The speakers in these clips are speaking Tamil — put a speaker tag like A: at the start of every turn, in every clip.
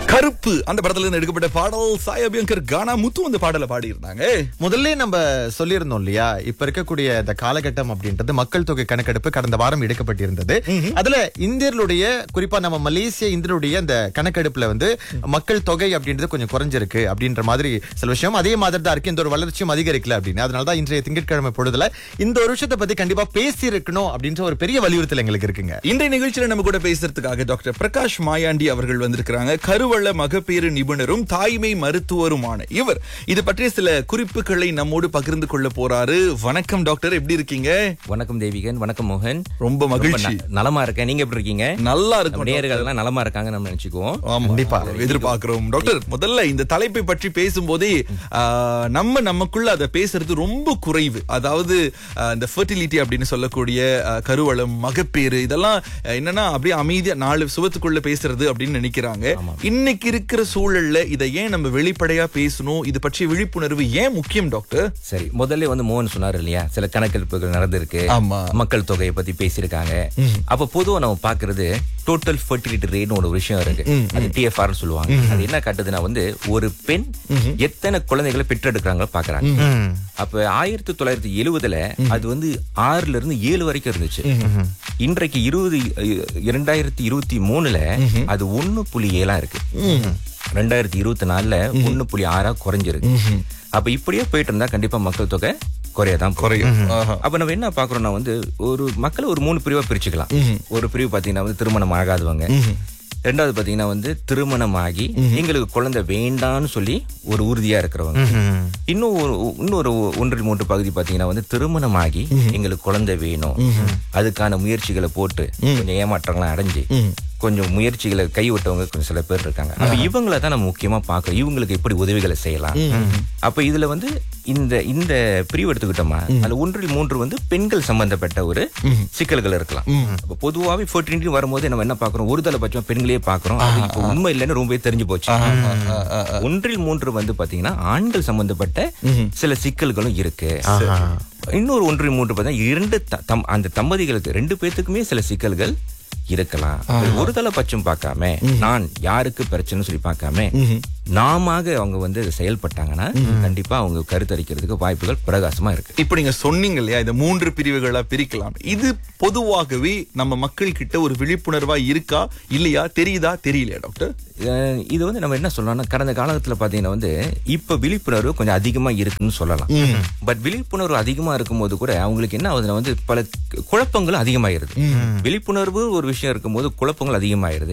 A: கருப்பு அந்த படத்துல இருந்து எடுக்கப்பட்ட பாடல் சாய் அபியங்கர் கானா முத்து அந்த பாடலை பாடி இருந்தாங்க.
B: முதல்ல நம்ம சொல்லியிருந்தோம் இல்லையா, இப்ப இருக்கக்கூடிய இந்த காலகட்டம் அப்படின்றது மக்கள் தொகை கணக்கெடுப்பு கடந்த வாரம் எடுக்கப்பட்டிருந்தது. அதுல இந்தியர்களுடைய, குறிப்பா நம்ம மலேசிய இந்தியருடைய அந்த கணக்கெடுப்புல மக்கள் தொகை அப்படின்றது கொஞ்சம் குறைஞ்சிருக்கு அப்படின்ற மாதிரி சில விஷயம். அதே மாதிரி தான் இருக்கு, இந்த ஒரு வளர்ச்சியும் அதிகரிக்கல அப்படின்னு. அதனாலதான் இன்றைய திங்கட்கிழமை பொழுதுல இந்த ஒரு விஷயத்தை பத்தி கண்டிப்பா பேசி இருக்கணும் அப்படின்ற ஒரு பெரிய வலியுறுத்தல் எங்களுக்கு இருக்குங்க.
A: இன்றைய நிகழ்ச்சியில நம்ம கூட பேசுறதுக்காக டாக்டர் பிரகாஷ் மாயாண்டி அவர்கள் வந்திருக்கிறாங்க. கருவள மகப்பேறு நிபுணரும் தாய்மை மருத்துவருமான இவர் இது பற்றிய சில குறிப்புகளை நம்மோடு பகிர்ந்து கொள்ள போறாரு. வணக்கம் டாக்டர், எப்படி இருக்கீங்க?
C: வணக்கம் தேவிகன், வணக்கம் மோகன்.
A: ரொம்ப மகிழ்ச்சி.
C: நலமா இருக்கேன், நீங்க எப்படி இருக்கீங்க?
A: நல்லா இருக்கும்.
C: நேயர்கள் எல்லாம் நலமா இருக்காங்க நம்ம நினைச்சுக்குவோம்.
A: கண்டிப்பா எதிர்பார்க்கிறோம். டாக்டர், முதல்ல இந்த தலைப்பை பற்றி பேசும்போதே நமக்குள்ள அதை பேசுறது ரொம்ப குறைவு. அதாவது இந்த ஃபெர்டிலிட்டி அப்படின்னு சொல்லக்கூடிய கருவளம், மகப்பேறு, இதெல்லாம் என்னன்னா அப்படியே அமைதியா நாலு சுவத்துக்குள்ள பேசுறது அப்படின்னு நினைக்கிறாங்க. இன்னைக்கு இருக்கிற சூழல்ல இதை ஏன் நம்ம வெளிப்படையா பேசணும்? இது பற்றிய விழிப்புணர்வு ஏன் முக்கியம் டாக்டர்?
C: சரி, முதல்ல மோகன் சொன்னார் இல்லையா, சில கணக்கெடுப்புகள் நடந்திருக்கு, மக்கள் தொகையை பத்தி பேசியிருக்காங்க. அப்ப பொதுவா நம்ம பாக்குறது டோட்டல் ஃபெர்டிலிட்டி ரேட்னு ஒரு விஷயம் இருக்கு. அது TFR சொல்லுவாங்க. அது என்ன காட்டுதுன்னா ஒரு பெண் எத்தனை குழந்தைகளை பெற்றெடுக்கிறாங்களோ பாக்குறாங்க. அப்ப 1970 அது 6ல இருந்து 7 வரைக்கும் இருந்துச்சு. இன்றைக்கு 2023 அது 1.7 இருக்கு. 2024 1.6 குறைஞ்சிருக்கு. அப்ப இப்படியே போயிட்டு இருந்தா கண்டிப்பா மக்கள் தொகை குறையதான் குறையும். அப்ப நம்ம என்ன பாக்குறோம்னா ஒரு மக்களை ஒரு 3 பிரிவா பிரிச்சுக்கலாம். ஒரு பிரிவு பாத்தீங்கன்னா திருமணம் ஆகாதவங்க. ரெண்டாவது பாத்தீங்கன்னா திருமணமாகி எங்களுக்கு குழந்தை வேண்டான்னு சொல்லி ஒரு உறுதியா இருக்கிறவங்க. இன்னொரு 1-3 பகுதி பாத்தீங்கன்னா திருமணமாகி எங்களுக்கு குழந்தை வேணும், அதுக்கான முயற்சிகளை போட்டு கொஞ்சம் ஏமாற்றங்கள்லாம் அடைஞ்சு கொஞ்சம் முயற்சிகளை கைவிட்டவங்க கொஞ்சம் சில பேர் இருக்காங்க. அப்ப இவங்களை தான் நம்ம முக்கியமா பாக்குறோம். இவங்களுக்கு எப்படி உதவிகளை செய்யலாம். அப்ப இதுல இந்த பிரிவு எடுத்துக்கிட்டோமா, அதுல 1-3 பெண்கள் சம்பந்தப்பட்ட ஒரு சிக்கல்கள் இருக்கலாம். அப்ப பொதுவாவே ஃபெர்டிலிட்டி வரும்போது நம்ம என்ன பாக்குறோம், ஒரு தலைபட்சம் பெண்களே பாக்குறோம். அது இப்ப உண்மை இல்லைன்னு ரொம்பவே தெரிஞ்சு போச்சு. 1-3 பாத்தீங்கன்னா ஆண்கள் சம்பந்தப்பட்ட சில சிக்கல்களும் இருக்கு. இன்னொரு 1-3 பாத்தீங்கன்னா அந்த தம்பதிகளுக்கு 2 பேத்துக்குமே சில சிக்கல்கள் இருக்கலாம். ஒரு தலைபட்சம் பார்க்காம நான் யாருக்கு பிரச்சனை சொல்லி பார்க்காம நாம அவங்க செயல்பட்டாங்கன்னா கண்டிப்பா அவங்க கருத்தரிக்கிறதுக்கு வாய்ப்புகள் பிரகாசமா இருக்கு.
A: இப்ப நீங்க சொன்னீங்க இல்லையா, இந்த 3 பிரிவுகளா பிரிக்கலாம். இது பொதுவாகவே நம்ம மக்கள் கிட்ட ஒரு விழிப்புணர்வா இருக்கா இல்லையா, தெரியுதா தெரியலையா டாக்டர்?
C: இது நம்ம என்ன சொல்லலாம்னா, கடந்த காலத்துல பாத்தீங்கன்னா இப்ப விழிப்புணர்வு கொஞ்சம் அதிகமா இருக்குன்னு சொல்லலாம். பட் விழிப்புணர்வு அதிகமா இருக்கும் போது கூட அவங்களுக்கு என்ன ஆகுதுன்னா பல குழப்பங்களும் அதிகமாயிருது. விழிப்புணர்வு ஒரு விஷயம் இருக்கும் போது குழப்பங்கள் அதிகமாயிருது.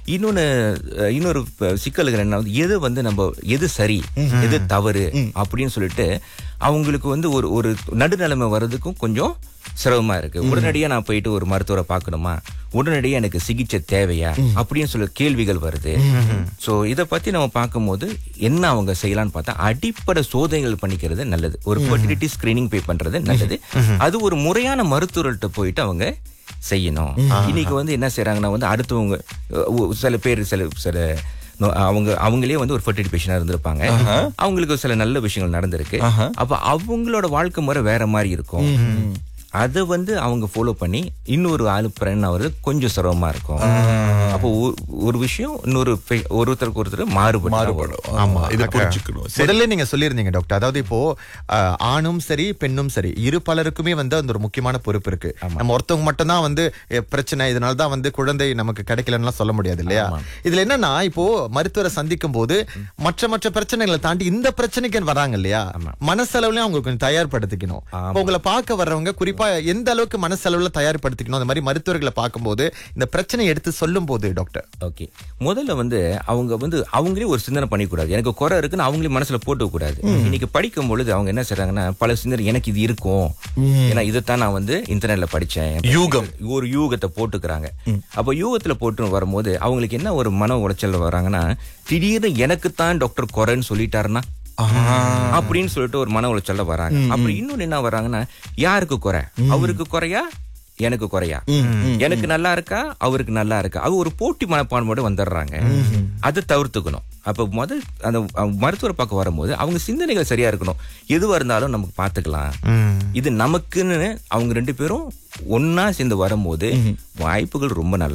C: இன்னொரு சிக்கல்கள் என்ன, எது சரி எது தவறு அப்படின்னு சொல்லிட்டு அவங்களுக்கு ஒரு நடுநிலைமை வர்றதுக்கும் கொஞ்சம் சிரமமா இருக்கு. உடனடியா நான் போயிட்டு ஒரு மருத்துவரை பார்க்கணுமா, உடனடியா எனக்கு சிகிச்சை தேவையா அப்படின்னு சொல்ல கேள்விகள் வருது. சோ இத பத்தி நம்ம பார்க்கும்போது என்ன அவங்க செய்யலாம்னு பார்த்தா, அடிப்படை சோதனைகள் பண்ணிக்கிறது நல்லது. ஒரு ஃபெர்டிலிட்டி ஸ்கிரீனிங் போய் பண்றது நல்லது. அது ஒரு முறையான மருத்துவர்கிட்ட போயிட்டு அவங்க செய்யணும். இன்னைக்கு என்ன செய்யறாங்கன்னா அடுத்தவங்க சில பேர் சில அவங்களே ஒரு ஃபெர்டிலிட்டி பேஷண்டா இருந்திருப்பாங்க. அவங்களுக்கு சில நல்ல விஷயங்கள் நடந்திருக்கு. அப்ப அவங்களோட வாழ்க்கை முறை வேற மாதிரி இருக்கும். அதை அவங்க ஃபாலோ பண்ணி இன்னொரு ஆளு பிரெண்ட் ஆகுறது கொஞ்சம் சிரமமா இருக்கும். அப்போ ஒரு விஷயம் ஒருத்தருக்கு ஒருத்தர் மாறுபடும்.
B: ஆமா, இதை புரிஞ்சுக்கணும். முதல்ல நீங்க சொல்லியிருந்தீங்க டாக்டர், அதாவது இப்போ ஆணும் சரி பெண்ணும் சரி இரு பலருக்குமே அந்த ஒரு முக்கியமான பொறுப்பு இருக்கு. நம்ம ஒருத்தவங்க மட்டும் தான் பிரச்சனை, இதனாலதான் குழந்தை நமக்கு கிடைக்கலன்னு சொல்ல முடியாது இல்லையா. இதுல என்னன்னா, இப்போ மருத்துவரை சந்திக்கும் போது மற்ற பிரச்சனைகளை தாண்டி இந்த பிரச்சனைக்கு வராங்க இல்லையா, மனசளவுலயும் அவங்க கொஞ்சம் தயார்படுத்திக்கணும். உங்களை பார்க்க வர்றவங்க குறிப்பா எந்த அளவுக்கு மனசளவுல தயார்படுத்திக்கணும், அந்த மாதிரி மருத்துவர்களை பார்க்கும்போது இந்த பிரச்சனை எடுத்து சொல்லும் போது டாக்டர்?
C: ஓகே, முதல்ல அவங்க அவங்களே ஒரு சிந்தனை பண்ணிக்கூடாது. எனக்கு குறை இருக்குன்னு அவங்களே மனசுல போட்டு கூடாது. இன்னைக்கு படிக்கும் பொழுது அவங்க என்ன செய்றாங்கன்னா, பல சிந்தனை எனக்கு இது இருக்கும், ஏன்னா இதைத்தான் நான் இன்டர்நெட்ல படிச்சேன், ஒரு யூகத்தை போட்டுக்கிறாங்க. அப்ப யூகத்துல போட்டு வரும்போது அவங்களுக்கு என்ன ஒரு மன உளைச்சல் வராங்கன்னா, திடீர்னு எனக்குத்தான் டாக்டர் குறைன்னு சொல்லிட்டாருன்னா அப்படின்னு சொல்லிட்டு ஒரு மன உளைச்சல்ல வராங்க. அப்படி இன்னொன்னு என்ன வராங்கன்னா, யாருக்கு குறை, அவருக்கு குறையா எனக்கு குறையா, எனக்கு நல்லா இருக்கா அவருக்கு நல்லா இருக்கா, அது ஒரு போட்டி மனப்பான்மையோட வந்துடுறாங்க. அதை தவிர்த்துக்கணும். அப்ப அந்த மருத்துவரை பார்க்க வரும்போது அவங்க சிந்தனைகள் சரியா இருக்கணும். எதுவா இருந்தாலும் நமக்கு பாத்துக்கலாம், இது நமக்குன்னு அவங்க 2 பேரும் ஒன்னா சேர்ந்து வரும்போது வாய்ப்புகள் ரொம்ப நல்லா இருக்கு.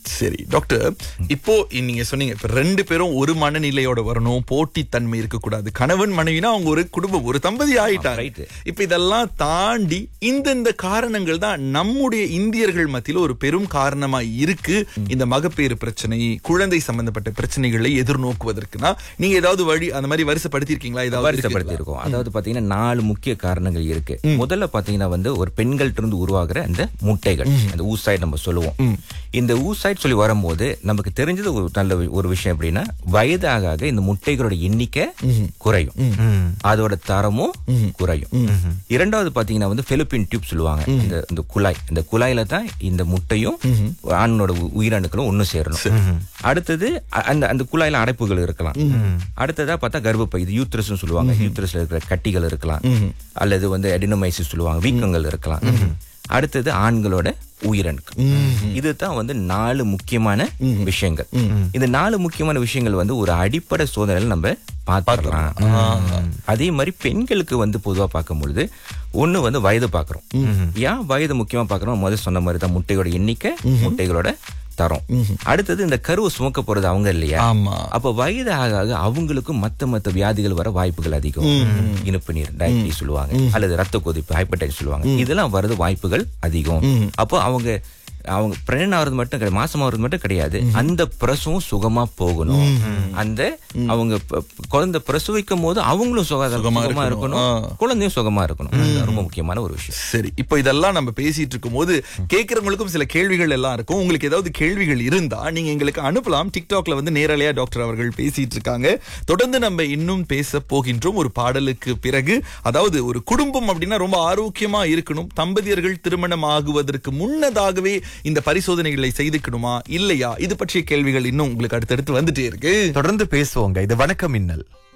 A: சரி டாக்டர், இப்போ நீங்க சொன்னீங்க இப்ப 2 பேரும் ஒரு மனநிலையோட வரணும், போட்டித்தன்மை இருக்கக்கூடாது. கணவன் மனைவினா அவங்க ஒரு குடும்பம், ஒரு தம்பதி ஆயிட்டாங்க. இப்ப இதெல்லாம் தாண்டி இந்த காரணங்கள் தான் நம்முடைய இந்தியர்கள் மத்தியில ஒரு பெரும் காரணமா இருக்கு இந்த மகப்பேறு பிரச்சனை, குழந்தை சம்பந்தப்பட்ட பிரச்சனைகளை எதிர்நோக்குவதற்குனா நீங்க ஏதாவது வழி அந்த மாதிரி வரிசைப்படுத்தி இருக்கீங்களா? ஏதாவது
C: வரிசைப்படுத்தி இருக்கோம். அதாவது பாத்தீங்கன்னா 4 முக்கிய காரணங்கள் இருக்கு. முதல்ல பாத்தீங்கன்னா வந்து ஒரு பெண்கள்ட்ட இருந்து உருவாகிற அந்த முட்டைகள், அந்த ஊசைட் நம்ம சொல்லுவோம். இந்த ஊசைட் சொல்லி வரும்போது நமக்கு தெரிஞ்சது ஒரு நல்ல ஒரு விஷயம் அப்படின்னா, வயதாக ஆக இந்த முட்டைகளோட எண்ணிக்கை குறையும், அதோட தரமும் குறையும். இரண்டாவது பாத்தீங்கன்னா வந்து ஃபெலோப்பியன் டியூப் சொல்லுவாங்க, இந்த குழாய், இந்த குழாயில தான் இந்த முட்டையும் ஆணோட உயிரணுக்களும் ஒண்ணு சேரணும். அடுத்தது அந்த குழாயில அடைப்புகள் இருக்கலாம். அடுத்ததா பார்த்தா கர்ப்பப்பை, இது யூத்ரஸ் சொல்லுவாங்க, யூத்ரஸ்ல இருக்கிற கட்டிகள் இருக்கலாம், அல்லது வந்து அடினோமைசிஸ் சொல்லுவாங்க, வீக்கங்கள் இருக்கலாம். அடுத்தது ஆண்களோட உயிரணுக்கள். இதுதான் வந்து 4 முக்கியமான விஷயங்கள். இந்த 4 முக்கியமான விஷயங்கள் வந்து ஒரு அடிப்படை சோதனையில நம்ம பார்த்துக்கலாம். அதே மாதிரி பெண்களுக்கு வந்து பொதுவா பார்க்கும் பொழுது ஒண்ணு வந்து வயது பாக்குறோம். ஏன் வயது முக்கியமா பாக்குறோம்? முதல்ல சொன்ன மாதிரி தான் முட்டையோட எண்ணிக்கை, முட்டைகளோட தரம். அடுத்தது இந்த கருவை சுமக்க போறது அவங்க இல்லையா? அப்ப வயது ஆக அவங்களுக்கு மத்த வியாதிகள் வர வாய்ப்புகள் அதிகம். இனிப்பு நீர், டயபிட்டிஸ் சொல்லுவாங்க, அல்லது ரத்த கொதிப்பு, ஹைப்பர்டைட்டிஸ் சொல்லுவாங்க. இதெல்லாம் வரது வாய்ப்புகள் அதிகம். அப்போ அவங்க பிரெக்னன்ட் ஆகிறது மட்டும் கிடையாது, மாசமாகிறது மட்டும் கிடையாது, அந்த பிரசவம் சுகமா போகணும். அந்த அவங்க குழந்தை பிரசவிக்கும் போது அவங்களும் சுகமா இருக்கணும், குழந்தையும் சுகமா இருக்கணும். ரொம்ப முக்கியமான ஒரு விஷயம்.
A: சரி, இப்போ இதெல்லாம் நம்ம பேசிட்டு இருக்கும் போது கேட்கறவங்களுக்கும் சில கேள்விகள் எல்லாம் இருக்கும். உங்களுக்கு ஏதாவது கேள்விகள் இருந்தா நீங்க எங்களுக்கு அனுப்பலாம். டிக்டாக்ல வந்து நேரலையா டாக்டர் அவர்கள் பேசிட்டு இருக்காங்க. தொடர்ந்து நம்ம இன்னும் பேச போகின்றோம் ஒரு பாடலுக்கு பிறகு. அதாவது ஒரு குடும்பம் அப்படின்னா ரொம்ப ஆரோக்கியமா இருக்கணும். தம்பதியர்கள் திருமணம் ஆகுவதற்கு முன்னதாகவே இந்த பரிசோதனைகளை செய்துக்கணுமா இல்லையா? இது பற்றிய கேள்விகள் இன்னும் உங்களுக்கு அடுத்தடுத்து வந்துட்டே இருக்கு.
B: தொடர்ந்து பேசுவோங்க. இது வணக்கம் மின்னல்.